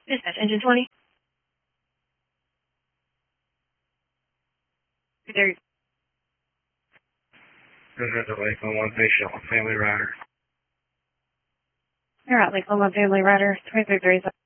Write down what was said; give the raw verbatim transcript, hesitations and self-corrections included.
Dispatch, engine twenty. There. Visit the Lakeland one patient with family rider. You're at Lakeland one family rider, twenty-three thirty-seven.